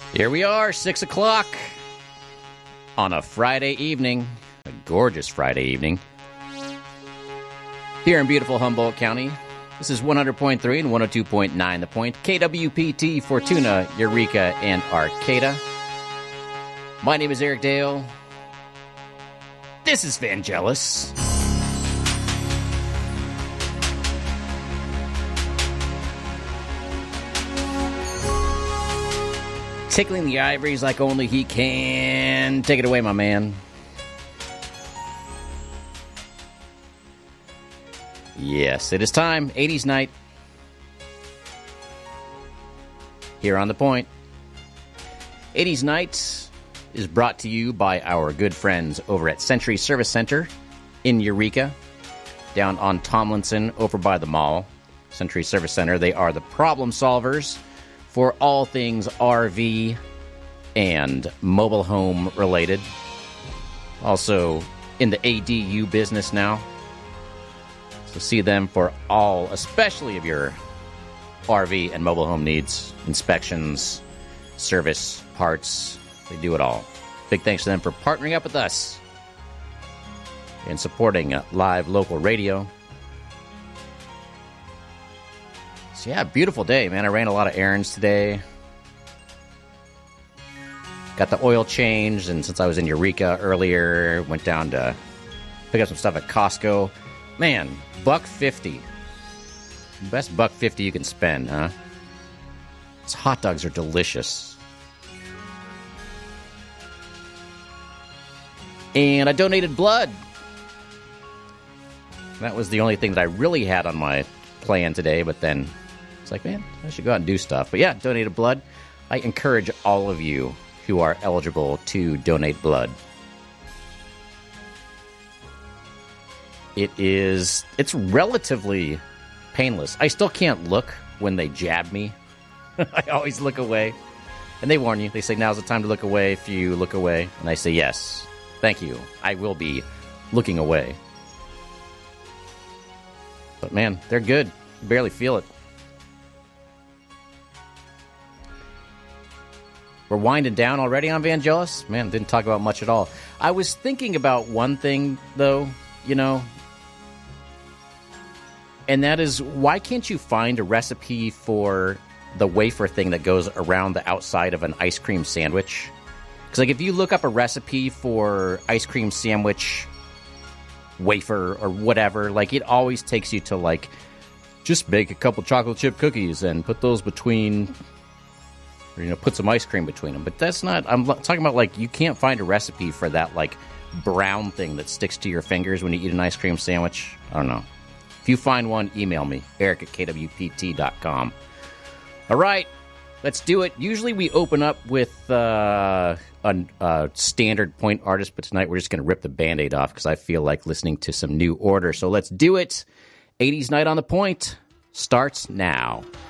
Here we are, 6 o'clock on a Friday evening, a gorgeous Friday evening, here in beautiful Humboldt County. This is 100.3 and 102.9 The Point, KWPT, Fortuna, Eureka, and Arcata. My name is Eric Dale. This is Vangelis. Tickling the ivories like only he can. Take it away, my man. Yes, it is time. 80s night. Here on The Point. 80s night is brought to you by our good friends over at Century Service Center in Eureka, down on Tomlinson over by the mall. Century Service Center, they are the problem solvers for all things RV and mobile home related. Also in the ADU business now. So see them for all, especially of your RV and mobile home needs, inspections, service, parts. They do it all. Big thanks to them for partnering up with us and supporting live local radio. So yeah, beautiful day, man. I ran a lot of errands today. Got the oil changed, and since I was in Eureka earlier, went down to pick up some stuff at Costco. Man, $1.50. Best $1.50 you can spend, huh? These hot dogs are delicious. And I donated blood. That was the only thing that I really had on my plan today, but then it's like, man, I should go out and do stuff. But yeah, donated blood. I encourage all of you who are eligible to donate blood. It's relatively painless. I still can't look when they jab me. I always look away. And they warn you. They say, now's the time to look away if you look away. And I say, yes, thank you. I will be looking away. But man, they're good. You barely feel it. We're winding down already on Vangelis? Man, didn't talk about much at all. I was thinking about one thing, though, you know, and that is, why can't you find a recipe for the wafer thing that goes around the outside of an ice cream sandwich? Because, like, if you look up a recipe for ice cream sandwich wafer or whatever, like, it always takes you to, like, just bake a couple chocolate chip cookies and put those between, or, you know, put some ice cream between them. But that's not, I'm talking about, like, you can't find a recipe for that, like, brown thing that sticks to your fingers when you eat an ice cream sandwich. I don't know. If you find one, email me, eric@kwpt.com. All right, let's do it. Usually we open up with a standard Point artist, but tonight we're just going to rip the Band-Aid off because I feel like listening to some New Order. So let's do it. 80s Night on the Point starts now.